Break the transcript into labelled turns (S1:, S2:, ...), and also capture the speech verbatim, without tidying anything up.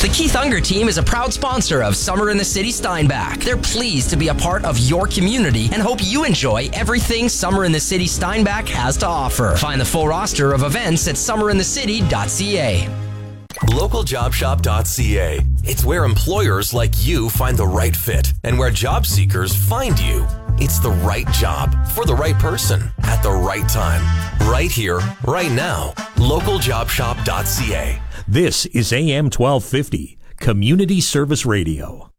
S1: The Keith Unger team is a proud sponsor of Summer in the City Steinbach. They're pleased to be a part of your community and hope you enjoy everything Summer in the City Steinbach has to offer. Find the full roster of events at summer in the city dot c a.
S2: local job shop dot c a. It's where employers like you find the right fit and where job seekers find you. It's the right job for the right person at the right time. Right here, right now. local job shop dot c a.
S3: This is A M twelve fifty, Community Service Radio.